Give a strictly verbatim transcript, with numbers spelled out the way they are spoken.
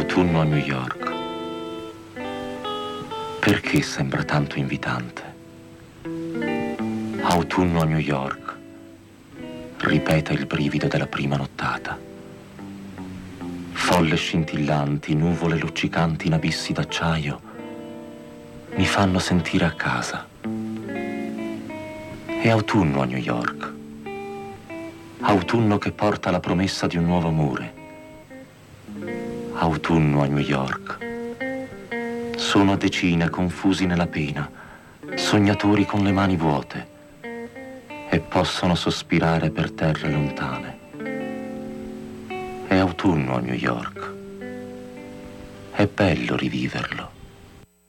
Autunno a New York. Perché sembra tanto invitante? Autunno a New York. Ripeta il brivido della prima nottata. Folle scintillanti, nuvole luccicanti in abissi d'acciaio mi fanno sentire a casa. È autunno a New York. Autunno che porta la promessa di un nuovo amore. Autunno a New York. Sono a decine, confusi nella pena, sognatori con le mani vuote, e possono sospirare per terre lontane. È autunno a New York. È bello riviverlo.